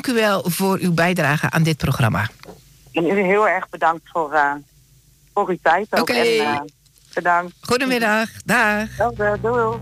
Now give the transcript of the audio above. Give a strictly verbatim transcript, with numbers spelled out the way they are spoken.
dank u wel voor uw bijdrage aan dit programma. En u heel erg bedankt voor, uh, voor uw tijd ook. Oké. En, uh, bedankt. Goedemiddag. Dag. Doei.